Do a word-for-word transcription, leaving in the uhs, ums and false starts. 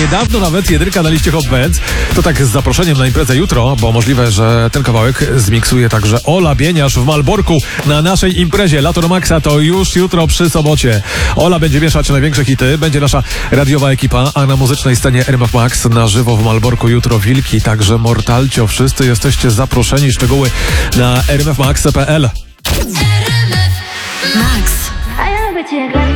niedawno nawet jedynka na liście Hot Bands. To tak z zaproszeniem na imprezę jutro, bo możliwe, że ten kawałek zmiksuje także Ola Bieniasz w Malborku na naszej imprezie Lato na Maxa. To już jutro przy sobocie. Ola będzie mieszać największe hity, będzie nasza radiowa ekipa, a na muzycznej scenie R M F Max na żywo w Malborku jutro Wilki, także Mortalcio. Wszyscy jesteście zaproszeni. Szczegóły na r m f max kropka p l. Max. A ja lubię cię,